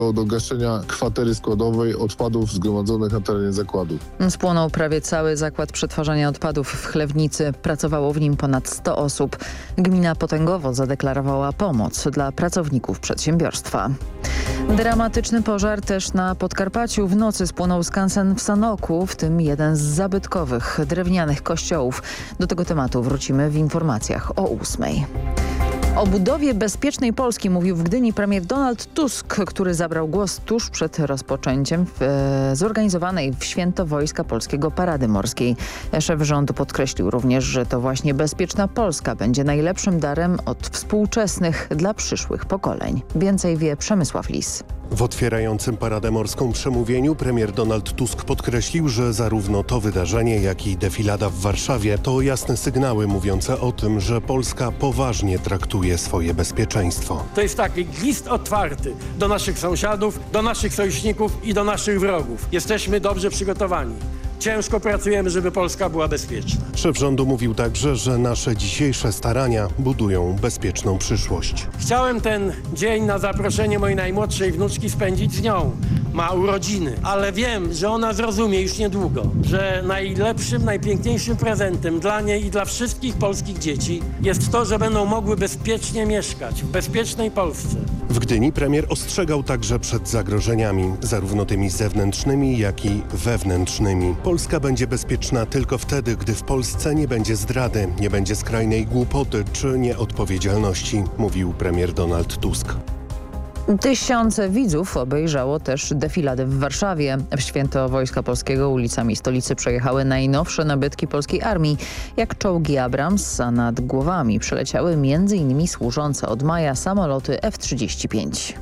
do gaszenia kwatery składowej odpadów zgromadzonych na terenie zakładu. Spłonął prawie cały zakład przetwarzania odpadów w Chlewnicy. Pracowało w nim ponad 100 osób. Gmina Potęgowo zadeklarowała pomoc dla pracowników przedsiębiorstwa. Dramatyczny pożar też na Podkarpaciu. W nocy spłonął skansen w Sanoku, w tym jeden z zabytkowych drewnianych kościołów. Do tego tematu wrócimy w informacjach o 8:00. O budowie bezpiecznej Polski mówił w Gdyni premier Donald Tusk, który zabrał głos tuż przed rozpoczęciem zorganizowanej w Święto Wojska Polskiego Parady Morskiej. Szef rządu podkreślił również, że to właśnie bezpieczna Polska będzie najlepszym darem od współczesnych dla przyszłych pokoleń. Więcej wie Przemysław Lis. W otwierającym Paradę Morską przemówieniu premier Donald Tusk podkreślił, że zarówno to wydarzenie, jak i defilada w Warszawie to jasne sygnały mówiące o tym, że Polska poważnie traktuje swoje bezpieczeństwo. To jest taki list otwarty do naszych sąsiadów, do naszych sojuszników i do naszych wrogów. Jesteśmy dobrze przygotowani. Ciężko pracujemy, żeby Polska była bezpieczna. Szef rządu mówił także, że nasze dzisiejsze starania budują bezpieczną przyszłość. Chciałem ten dzień na zaproszenie mojej najmłodszej wnuczki spędzić z nią. Ma urodziny, ale wiem, że ona zrozumie już niedługo, że najlepszym, najpiękniejszym prezentem dla niej i dla wszystkich polskich dzieci jest to, że będą mogły bezpiecznie mieszkać w bezpiecznej Polsce. W Gdyni premier ostrzegał także przed zagrożeniami, zarówno tymi zewnętrznymi, jak i wewnętrznymi. Polska będzie bezpieczna tylko wtedy, gdy w Polsce nie będzie zdrady, nie będzie skrajnej głupoty czy nieodpowiedzialności, mówił premier Donald Tusk. Tysiące widzów obejrzało też defiladę w Warszawie. W Święto Wojska Polskiego ulicami stolicy przejechały najnowsze nabytki polskiej armii, jak czołgi Abrams, a nad głowami przeleciały m.in. służące od maja samoloty F-35.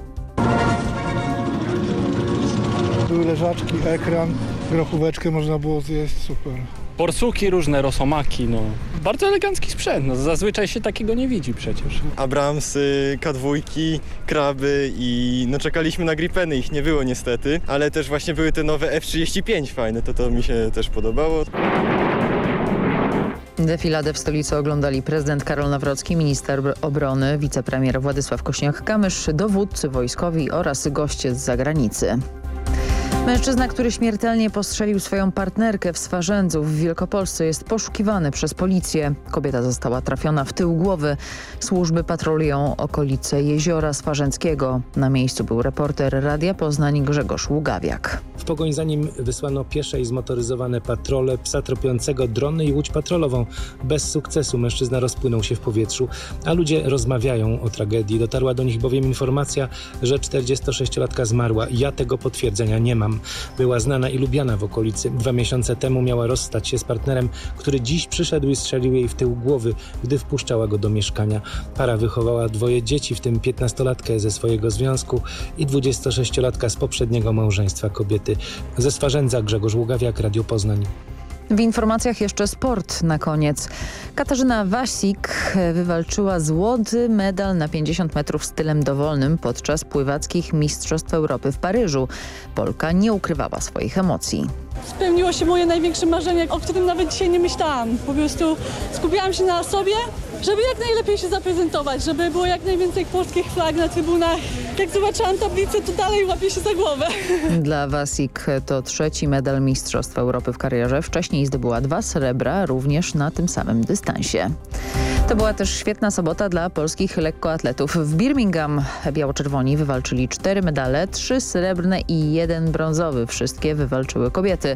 Były leżaczki, ekran, grochóweczkę można było zjeść, super. Borsuki różne, rosomaki, Bardzo elegancki sprzęt, zazwyczaj się takiego nie widzi przecież. Abramsy, K2, kraby i czekaliśmy na Gripeny, ich nie było niestety, ale też właśnie były te nowe F-35 fajne, to mi się też podobało. Defiladę w stolicy oglądali prezydent Karol Nawrocki, minister obrony, wicepremier Władysław Kosiniak-Kamysz, dowódcy wojskowi oraz goście z zagranicy. Mężczyzna, który śmiertelnie postrzelił swoją partnerkę w Swarzędzu w Wielkopolsce, jest poszukiwany przez policję. Kobieta została trafiona w tył głowy. Służby patrolują okolice Jeziora Swarzędzkiego. Na miejscu był reporter Radia Poznań Grzegorz Ługawiak. W pogoń za nim wysłano piesze i zmotoryzowane patrole, psa tropiącego, drony i łódź patrolową. Bez sukcesu mężczyzna rozpłynął się w powietrzu, a ludzie rozmawiają o tragedii. Dotarła do nich bowiem informacja, że 46-latka zmarła. Ja tego potwierdzenia nie mam. Była znana i lubiana w okolicy. 2 miesiące temu miała rozstać się z partnerem, który dziś przyszedł i strzelił jej w tył głowy, gdy wpuszczała go do mieszkania. Para wychowała 2 dzieci, w tym 15-latkę ze swojego związku i 26-latka z poprzedniego małżeństwa kobiety. Ze Swarzędza Grzegorz Ługawiak, Radio Poznań. W informacjach jeszcze sport na koniec. Katarzyna Wasik wywalczyła złoty medal na 50 metrów stylem dowolnym podczas pływackich Mistrzostw Europy w Paryżu. Polka nie ukrywała swoich emocji. Spełniło się moje największe marzenie, o którym nawet dzisiaj nie myślałam. Po prostu skupiałam się na sobie, żeby jak najlepiej się zaprezentować, żeby było jak najwięcej polskich flag na trybunach. Jak zobaczyłam tablicę, to dalej łapię się za głowę. Dla Wasik to 3. medal Mistrzostw Europy w karierze. Wcześniej zdobyła 2 srebra, również na tym samym dystansie. To była też świetna sobota dla polskich lekkoatletów. W Birmingham biało-czerwoni wywalczyli 4 medale, 3 srebrne i 1 brązowy. Wszystkie wywalczyły kobiety.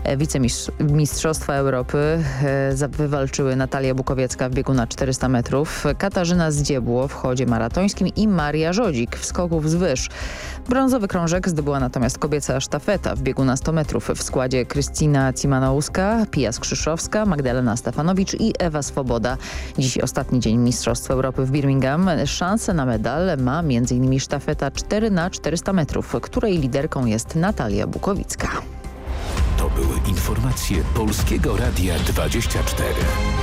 Wicemistrzostwa Europy wywalczyły Natalia Bukowiecka w biegu na 400 metrów, Katarzyna Zdziebło w chodzie maratońskim i Maria Żodzik w skoku wzwyż. Brązowy krążek zdobyła natomiast kobieca sztafeta w biegu na 100 metrów w składzie Krystyna Cimanowska, Pia Skrzyszowska, Magdalena Stefanowicz i Ewa Swoboda. Dziś ostatni dzień Mistrzostw Europy w Birmingham. Szansę na medal ma m.in. sztafeta 4x400 metrów, której liderką jest Natalia Bukowicka. To były informacje Polskiego Radia 24.